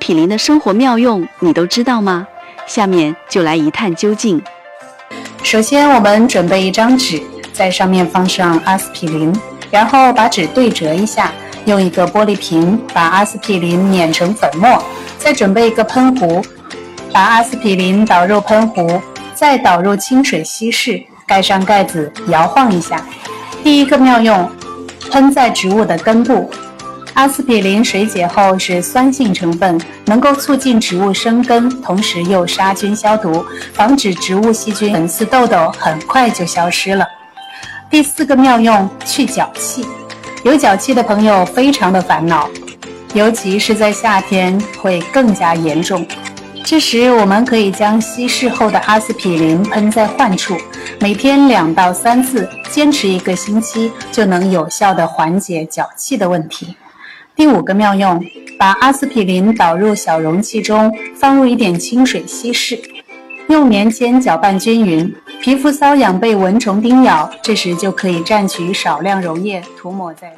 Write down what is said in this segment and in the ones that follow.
匹林的生活妙用你都知道吗？下面就来一探究竟。 首先我们准备一张纸，在上面放上阿司匹林，然后把纸对折一下，用一个玻璃瓶把阿司匹林碾成粉末，再准备一个喷壶，把阿司匹林倒入喷壶，再倒入清水稀释，盖上盖子摇晃一下。第一个妙用，喷在植物的根部。阿司匹林水解后是酸性成分，能够促进植物生根，同时又杀菌消毒，防止植物细菌粉刺痘痘很快就消失了。第四个妙用，去脚气。有脚气的朋友非常的烦恼，尤其是在夏天会更加严重。这时我们可以将稀释后的阿司匹林喷在患处，每天2到3次，坚持1个星期，就能有效地缓解脚气的问题。第5个妙用，把阿司匹林倒入小容器中，放入一点清水稀释，用棉签搅拌均匀。皮肤瘙痒被蚊虫叮咬，这时就可以蘸取少量溶液涂抹在。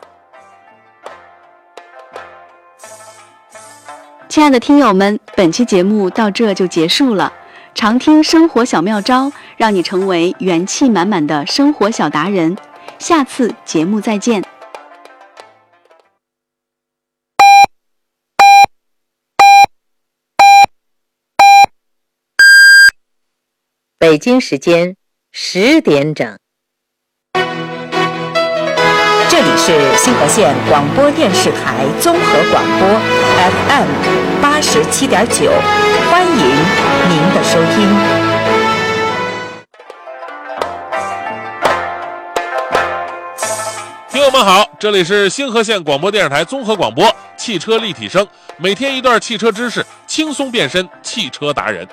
亲爱的听友们，本期节目到这就结束了。常听生活小妙招，让你成为元气满满的生活小达人。下次节目再见。 北京时间10点整，这里是新河县广播电视台综合广播 FM 87.9，欢迎您的收听。 听友们好，这里是新河县广播电视台综合广播汽车立体声，每天一段汽车知识，轻松变身汽车达人。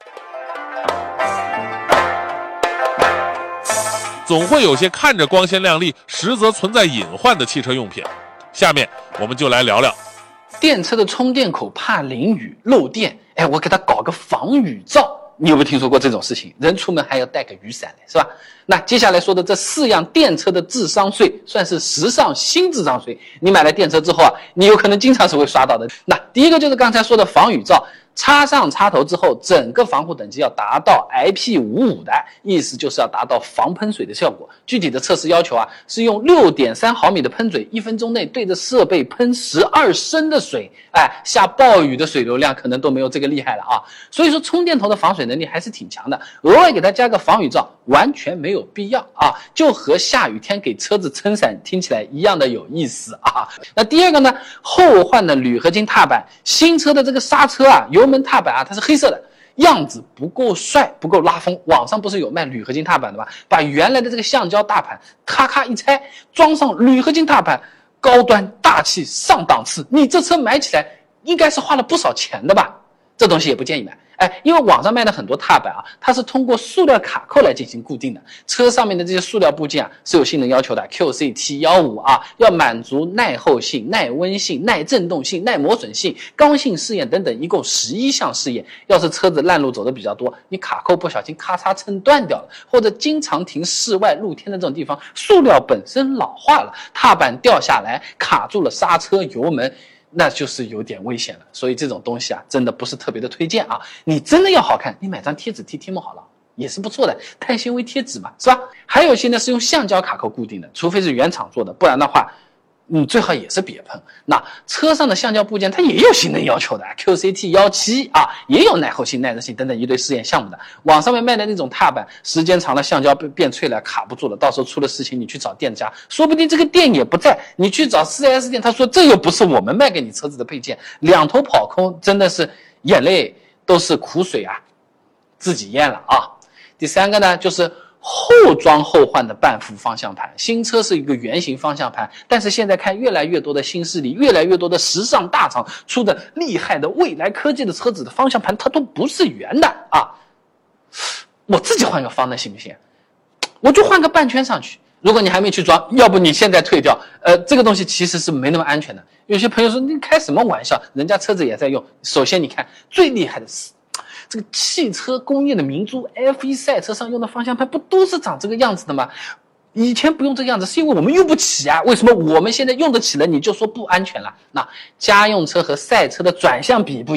总会有些看着光鲜亮丽，实则存在隐患的汽车用品。下面我们就来聊聊电车的充电口怕淋雨漏电，我给它搞个防雨罩。你有没有听说过这种事情？人出门还要带个雨伞的，是吧？那接下来说的这4样电车的智商税，算是时尚新智商税。你买了电车之后啊，你有可能经常是会刷到的。那第一个就是刚才说的防雨罩，插上插头之后，整个防护等级要达到 IP55的，意思就是要达到防喷水的效果。具体的测试要求啊，是用6.3毫米的喷嘴，1分钟内对着设备喷12升的水，下暴雨的水流量可能都没有这个厉害了啊。所以说充电头的防水能力还是挺强的，额外给它加个防雨罩完全没有必要啊，就和下雨天给车子撑伞听起来一样的有意思啊。那第二个呢，后换的铝合金踏板，新车的这个刹车啊，油门踏板啊，它是黑色的，样子不够帅，不够拉风。网上不是有卖铝合金踏板的吗？把原来的这个橡胶大盘咔咔一拆，装上铝合金踏板，高端大气上档次。你这车买起来应该是花了不少钱的吧？这东西也不建议买。因为网上卖的很多踏板啊，它是通过塑料卡扣来进行固定的，车上面的这些塑料部件啊是有性能要求的 ，QCT15啊，要满足耐候性、耐温性、耐震动性、耐磨损性、刚性试验等等，一共11项试验。要是车子烂路走的比较多，你卡扣不小心咔嚓撑断掉了，或者经常停室外露天的这种地方，塑料本身老化了，踏板掉下来卡住了刹车油门，那就是有点危险了。所以这种东西啊，真的不是特别的推荐啊。你真的要好看，你买张贴纸贴膜好了，也是不错的，碳纤维贴纸嘛，是吧？还有一些呢是用橡胶卡扣固定的，除非是原厂做的，不然的话最好也是别喷。那车上的橡胶部件它也有性能要求的 ，QCT17啊，也有耐候性、耐热性等等一堆试验项目的。网上面卖的那种踏板，时间长了橡胶变脆了，卡不住了，到时候出了事情你去找店家，说不定这个店也不在，你去找 4S 店，他说这又不是我们卖给你车子的配件，两头跑空，真的是眼泪都是苦水啊，自己咽了啊。第三个呢，就是后装后换的半幅方向盘。新车是一个圆形方向盘，但是现在看越来越多的新势力，越来越多的时尚大厂出的厉害的未来科技的车子的方向盘，它都不是圆的啊。我自己换个方的行不行？我就换个半圈上去。如果你还没去装，要不你现在退掉。这个东西其实是没那么安全的。有些朋友说你开什么玩笑，人家车子也在用。首先你看最厉害的是这个汽车工业的明珠 F1 赛车上用的方向盘不都是长这个样子的吗？以前不用这个样子是因为我们用不起啊，为什么我们现在用得起了你就说不安全了？那家用车和赛车的转向比不